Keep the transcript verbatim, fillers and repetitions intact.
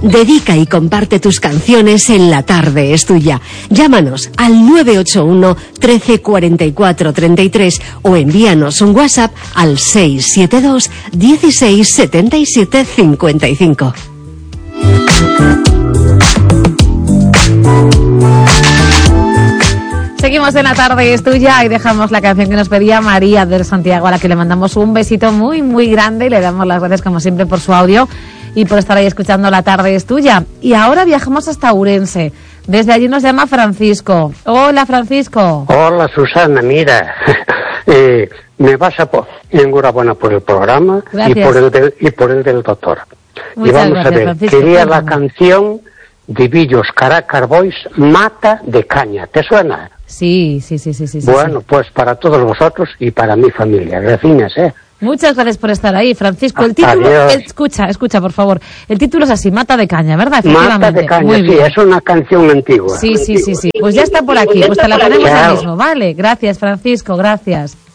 Dedica y comparte tus canciones en La Tarde es Tuya. Llámanos al nueve ocho uno, trece, cuarenta y cuatro, treinta y tres o envíanos un WhatsApp al seis siete dos, dieciséis, setenta y siete, cincuenta y cinco. Seguimos en La Tarde es Tuya y dejamos la canción que nos pedía María del Santiago, a la que le mandamos un besito muy muy grande y le damos las gracias como siempre por su audio y por estar ahí escuchando La Tarde es Tuya. Y ahora viajamos hasta Ourense. Desde allí nos llama Francisco. Hola, Francisco. Hola, Susana, mira, eh, me vas a po enhorabuena por el programa y por el, del, y por el del doctor. Muchas y vamos gracias, a ver, Francisco, quería cuéntame. la canción de Villos Caracar Boys, Mata de Caña, ¿te suena? Sí, sí, sí, sí, sí. Bueno, sí. pues para todos vosotros y para mi familia, gracias, ¿eh? Muchas gracias por estar ahí, Francisco. El título, el, escucha, escucha, por favor. El título es así, Mata de Caña, ¿verdad? Mata de Caña, Muy sí, bien. es una canción antigua. Sí, sí, antigua. sí, sí. Pues ya está por aquí, pues te la ponemos ahora mismo, ¿vale? Gracias, Francisco, gracias.